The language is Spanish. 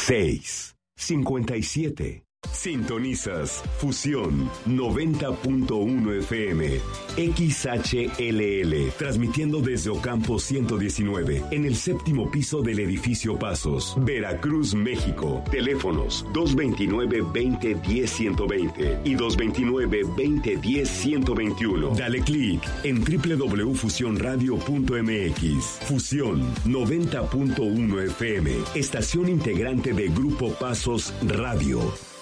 657. Sintonizas Fusión 90.1 FM XHLL, transmitiendo desde Ocampo 119 en el séptimo piso del edificio Pasos, Veracruz, México. Teléfonos 229-2010-120 y 229-2010-121. Dale clic en www.fusionradio.mx. Fusión 90.1 FM, estación integrante de Grupo Pasos Radio.